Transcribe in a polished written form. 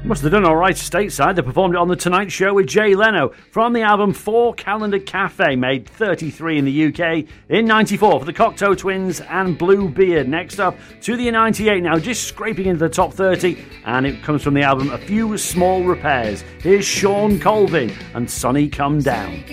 Must have done all right stateside. They performed it on The Tonight Show with Jay Leno from the album 4 Calendar Cafe, made 33 in the UK in 94 for the Cocteau Twins and Bluebeard. Next up, to the 98 now, just scraping into the top 30, and it comes from the album A Few Small Repairs. Here's Sean Colvin and Sonny Come Down.